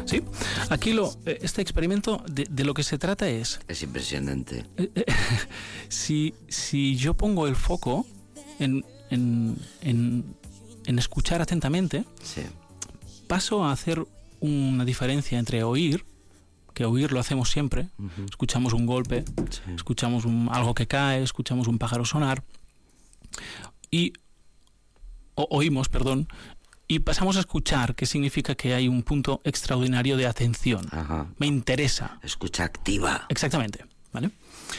Sí, aquí este experimento de lo que se trata es... Es impresionante. Si yo pongo el foco en escuchar atentamente, Sí. paso a hacer una diferencia entre oír, que oír lo hacemos siempre, escuchamos un golpe, Sí. escuchamos algo que cae, escuchamos un pájaro sonar, oímos, y pasamos a escuchar, que significa que hay un punto extraordinario de atención. Ajá. Me interesa. Escucha activa. Exactamente, ¿vale?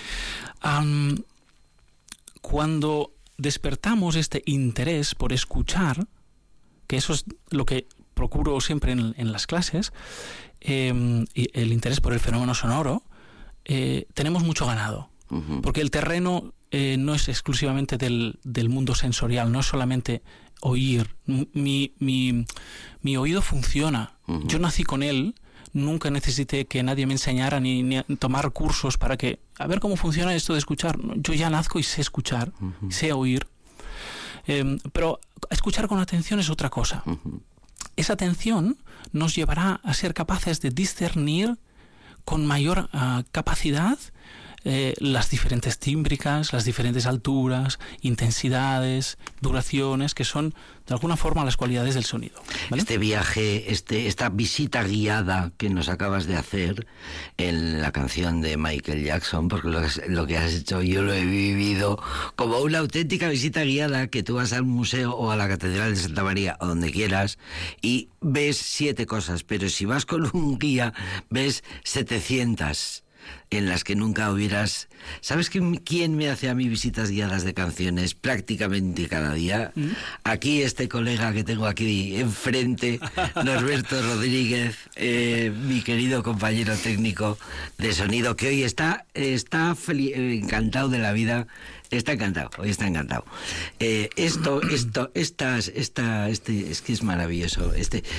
Cuando despertamos este interés por escuchar, que eso es lo que procuro siempre en las clases, y el interés por el fenómeno sonoro, tenemos mucho ganado. Porque el terreno no es exclusivamente del mundo sensorial, no es solamente oír. Mi oído funciona. Yo nací con él, nunca necesité que nadie me enseñara ni tomar cursos para a ver cómo funciona esto de escuchar. Yo ya nazco y sé escuchar, sé oír. Pero escuchar con atención es otra cosa. Esa atención nos llevará a ser capaces de discernir con mayor capacidad las diferentes tímbricas, las diferentes alturas, intensidades, duraciones, que son de alguna forma las cualidades del sonido, ¿vale? Este viaje, esta visita guiada que nos acabas de hacer en la canción de Michael Jackson, porque lo que has hecho yo lo he vivido como una auténtica visita guiada, que tú vas al museo o a la Catedral de Santa María o donde quieras y ves 7 cosas, pero si vas con un guía ves 700 en las que nunca hubieras... ¿Sabes quién me hace a mí visitas guiadas de canciones prácticamente cada día? Aquí este colega que tengo aquí enfrente, Norberto Rodríguez, mi querido compañero técnico de sonido, que hoy está encantado de la vida. Está encantado, hoy está encantado. Es que es maravilloso.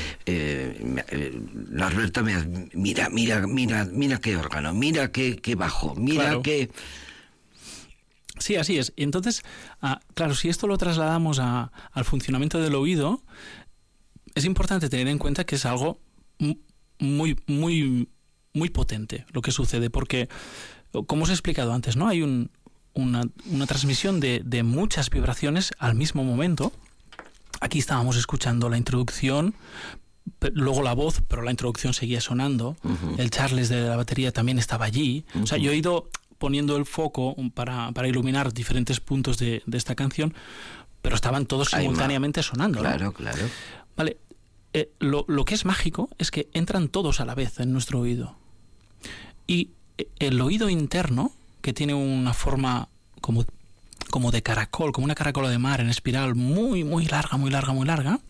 Norberto, mira qué órgano, mira qué bajo, mira claro. qué... Sí, así es. Y entonces, claro, si esto lo trasladamos al funcionamiento del oído, es importante tener en cuenta que es algo muy, muy, muy potente lo que sucede, porque, como os he explicado antes, ¿no? Hay una transmisión de muchas vibraciones al mismo momento. Aquí estábamos escuchando la introducción, luego la voz, pero la introducción seguía sonando. El Charles de la batería también estaba allí. O sea, yo he ido poniendo el foco para iluminar diferentes puntos de esta canción, pero estaban todos simultáneamente sonando, ¿no? Claro, claro. Vale, lo que es mágico es que entran todos a la vez en nuestro oído. Y el oído interno, que tiene una forma como de caracol, como una caracola de mar en espiral muy, muy larga, muy larga, muy larga,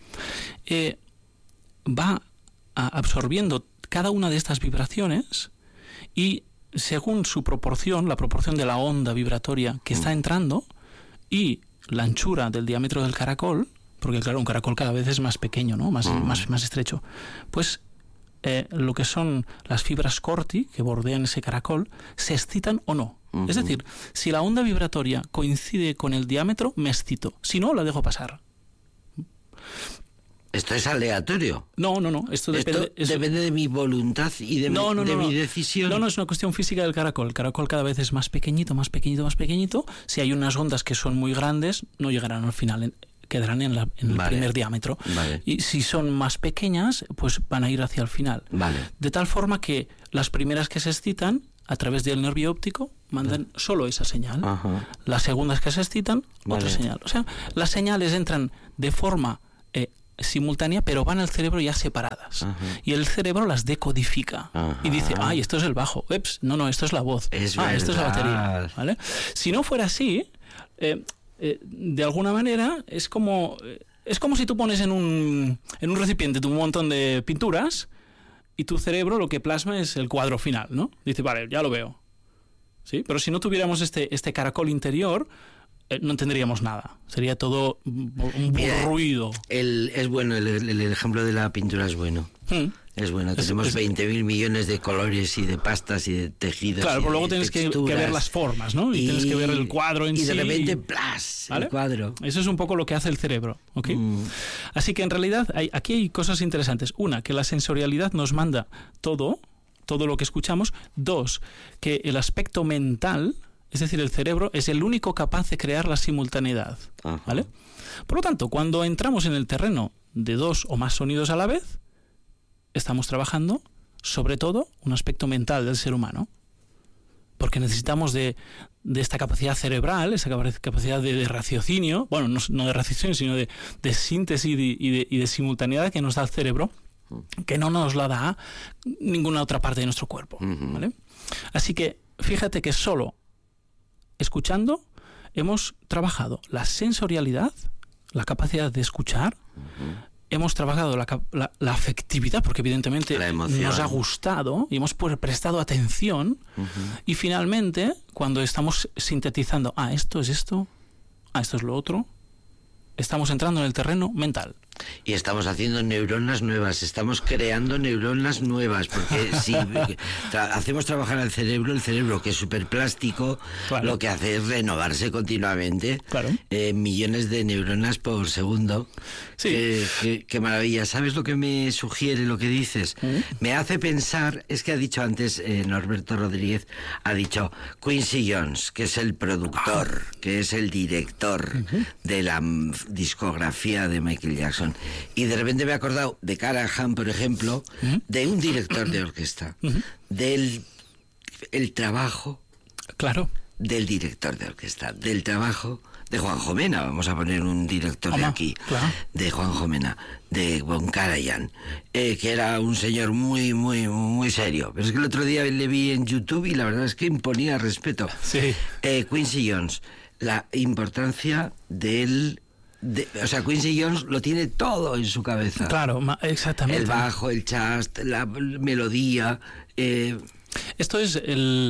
va absorbiendo cada una de estas vibraciones y según su proporción, la proporción de la onda vibratoria que está entrando y la anchura del diámetro del caracol, porque claro, un caracol cada vez es más pequeño, ¿no? Más estrecho, pues lo que son las fibras Corti que bordean ese caracol se excitan o no. Es decir, si la onda vibratoria coincide con el diámetro, me excito. Si no, la dejo pasar. ¿Esto es aleatorio? No. Esto depende de mi voluntad y de mi decisión. No, es una cuestión física del caracol. El caracol cada vez es más pequeñito, más pequeñito, más pequeñito. Si hay unas ondas que son muy grandes, no llegarán al final, quedarán en el primer diámetro. Vale. Y si son más pequeñas, pues van a ir hacia el final. Vale. De tal forma que las primeras que se excitan, a través del nervio óptico, mandan solo esa señal. Ajá. Las segundas que se excitan, otra señal. O sea, las señales entran de forma simultánea, pero van al cerebro ya separadas. Y el cerebro las decodifica. Y dice, esto es el bajo. No, esto es la voz. Esto es la batería. ¿Vale? Si no fuera así, de alguna manera es como si tú pones en un recipiente un montón de pinturas y tu cerebro lo que plasma es el cuadro final, ¿no? Dice, vale, ya lo veo. ¿Sí? Pero si no tuviéramos este caracol interior, no tendríamos nada. Sería todo un ruido. Es bueno, el ejemplo de la pintura es bueno. Es bueno, tenemos 20.000 millones de colores y de pastas y de tejidos. Claro, pero luego tienes que ver las formas, ¿no? Y tienes que ver el cuadro en sí. Y de repente, ¡plas!, ¿vale? El cuadro. Eso es un poco lo que hace el cerebro, ¿ok? Así que en realidad aquí hay cosas interesantes. Una, que la sensorialidad nos manda todo lo que escuchamos. Dos, que el aspecto mental, es decir, el cerebro, es el único capaz de crear la simultaneidad, ¿vale? Por lo tanto, cuando entramos en el terreno de 2 o más sonidos a la vez, estamos trabajando, sobre todo, un aspecto mental del ser humano. Porque necesitamos de esta capacidad cerebral, esa capacidad de raciocinio, bueno, no de raciocinio, sino de síntesis y de simultaneidad que nos da el cerebro, que no nos la da ninguna otra parte de nuestro cuerpo, ¿vale? Así que fíjate que solo escuchando hemos trabajado la sensorialidad, la capacidad de escuchar, hemos trabajado la afectividad, porque evidentemente nos ha gustado y hemos prestado atención, y finalmente, cuando estamos sintetizando, esto es esto, esto es lo otro, estamos entrando en el terreno mental. Y estamos haciendo neuronas nuevas, estamos creando neuronas nuevas, porque si hacemos trabajar al cerebro, que es superplástico, claro, lo que hace es renovarse continuamente, claro, millones de neuronas por segundo. Sí. Qué maravilla. ¿Sabes lo que me sugiere lo que dices? Me hace pensar, es que ha dicho antes Norberto Rodríguez, ha dicho Quincy Jones, que es el productor, que es el director de la discografía de Michael Jackson. Y de repente me he acordado de Callahan, por ejemplo, de un director de orquesta, del trabajo, claro, del director de orquesta, del trabajo de Juanjo Mena. Vamos a poner un director de aquí, claro, de Juanjo Mena, de Von Karajan, que era un señor muy, muy, muy serio. Pero es que el otro día le vi en YouTube y la verdad es que imponía respeto. Sí. Quincy Jones, la importancia del... o sea, Quincy Jones lo tiene todo en su cabeza. Claro, exactamente. El bajo, el jazz, la melodía. Esto es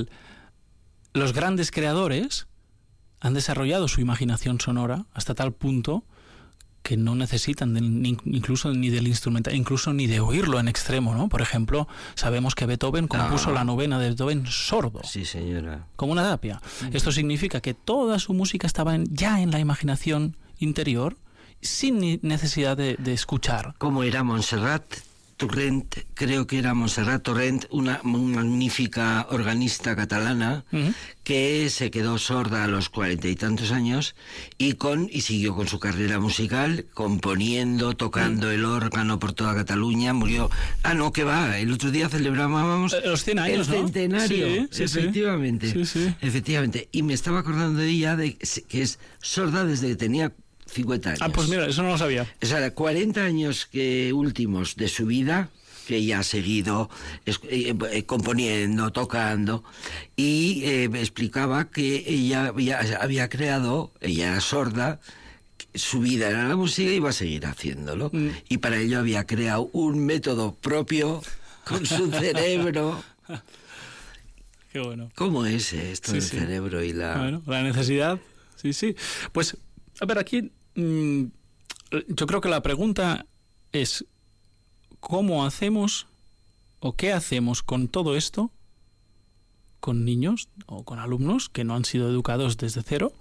los grandes creadores han desarrollado su imaginación sonora hasta tal punto que no necesitan incluso ni del instrumental, incluso ni de oírlo en extremo, ¿no? Por ejemplo, sabemos que Beethoven compuso la novena de Beethoven sordo. Sí, señora. Como una tapia. Esto significa que toda su música estaba ya en la imaginación interior, sin necesidad de escuchar. Como era Montserrat Torrent, creo que era Montserrat Torrent, una magnífica organista catalana, que se quedó sorda a los 40 y tantos años y siguió con su carrera musical, componiendo, tocando el órgano por toda Cataluña. Murió. No, que va, el otro día celebrábamos los 100 años, el centenario. Sí, efectivamente. Sí. Efectivamente. Y me estaba acordando de ella, que es sorda desde que tenía 50 años. Pues mira, eso no lo sabía. O sea, 40 años últimos de su vida, que ella ha seguido componiendo, tocando, y me explicaba que ella había creado, ella era sorda, su vida era la música y iba a seguir haciéndolo. Y para ello había creado un método propio con su cerebro. Qué bueno. ¿Cómo es esto del cerebro y la... Bueno, la necesidad, sí. Pues, a ver, aquí yo creo que la pregunta es ¿cómo hacemos o qué hacemos con todo esto con niños o con alumnos que no han sido educados desde cero?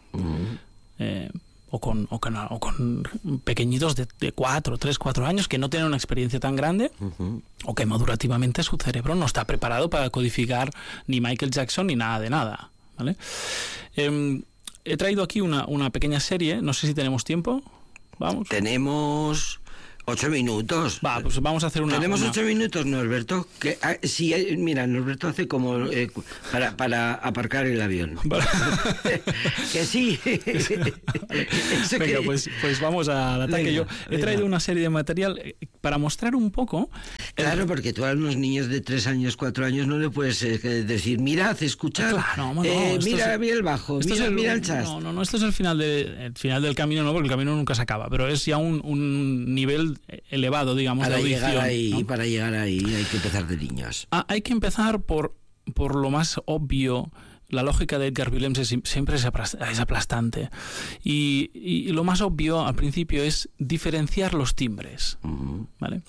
O con pequeñitos de 3, 4 años que no tienen una experiencia tan grande, o que madurativamente su cerebro no está preparado para codificar ni Michael Jackson ni nada de nada, ¿vale? He traído aquí una pequeña serie, no sé si tenemos tiempo. Vamos. Tenemos 8 minutos. Pues vamos a hacer una... Tenemos 8 minutos, Norberto. Mira, Norberto hace como para aparcar el avión. Que sí. Venga, pues vamos al ataque. Yo he traído una serie de material para mostrar un poco... Claro, porque tú a unos niños de 3 años, 4 años no le puedes decir, mirad, escuchad, mira el bajo, mira el jazz. No, esto es el final del camino, no, porque el camino nunca se acaba, pero es ya un nivel elevado, digamos, de audición. Para llegar ahí hay que empezar de niños. Hay que empezar por lo más obvio. La lógica de Edgar Willems siempre es aplastante. Y lo más obvio al principio es diferenciar los timbres, ¿vale?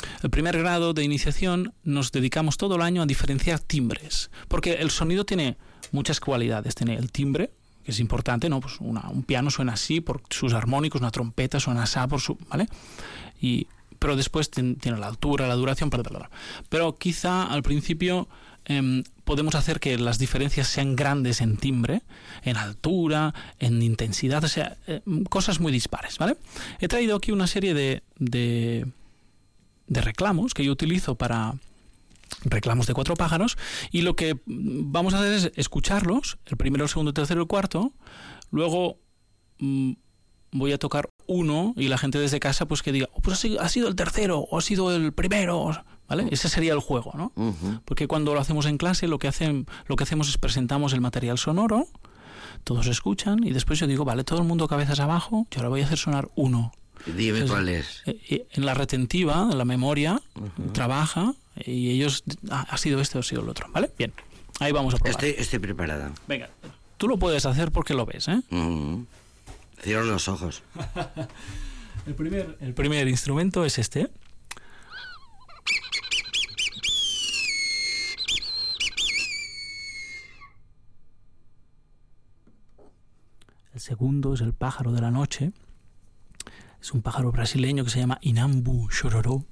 El primer grado de iniciación nos dedicamos todo el año a diferenciar timbres, porque el sonido tiene muchas cualidades. Tiene el timbre, que es importante, ¿no? Pues un piano suena así por sus armónicos, una trompeta suena así por su, ¿vale? Pero después tiene la altura, la duración, pero quizá al principio podemos hacer que las diferencias sean grandes en timbre, en altura, en intensidad, o sea, cosas muy dispares, ¿vale? He traído aquí una serie de reclamos que yo utilizo para reclamos de 4 pájaros, y lo que vamos a hacer es escucharlos, el primero, el segundo, el tercero, el cuarto, luego voy a tocar uno y la gente desde casa pues que diga, pues ha sido el tercero o ha sido el primero, ¿vale? Ese sería el juego, ¿no? Porque cuando lo hacemos en clase lo que hacemos es presentamos el material sonoro, todos escuchan y después yo digo, vale, todo el mundo cabezas abajo, yo ahora voy a hacer sonar uno. Dime. Entonces, ¿cuál es? En la retentiva, en la memoria, trabaja y ellos, ha sido este o ha sido el otro, ¿vale? Bien, ahí vamos a probar. Estoy preparada. Venga, tú lo puedes hacer porque lo ves, ¿eh? Cierro los ojos. El primer instrumento es este. El segundo es el pájaro de la noche. Es un pájaro brasileño que se llama Inambu Chororó.